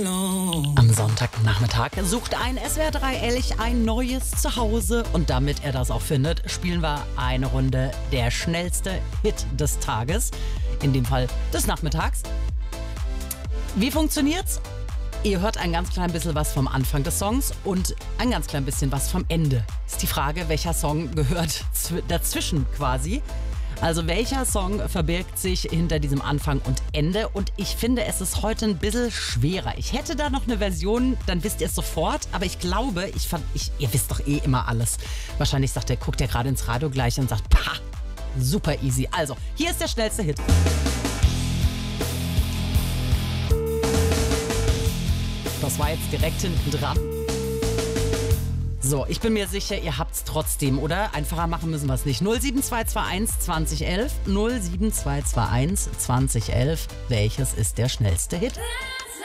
Am Sonntagnachmittag sucht ein SWR3 Elch ein neues Zuhause und damit er das auch findet, spielen wir eine Runde der schnellste Hit des Tages, in dem Fall des Nachmittags. Wie funktioniert's? Ihr hört ein ganz klein bisschen was vom Anfang des Songs und ein ganz klein bisschen was vom Ende. Ist die Frage, welcher Song gehört dazwischen quasi. Also welcher Song verbirgt sich hinter diesem Anfang und Ende? Und ich finde, es ist heute ein bisschen schwerer. Ich hätte da noch eine Version, dann wisst ihr es sofort. Aber ich glaube, ihr wisst doch eh immer alles. Wahrscheinlich guckt er gerade ins Radio gleich und sagt, pah, super easy. Also, hier ist der schnellste Hit. Das war jetzt direkt hinten dran. So, ich bin mir sicher, ihr habt's trotzdem, oder? Einfacher machen müssen wir es nicht. 07221 2011, 07221 2011. Welches ist der schnellste Hit?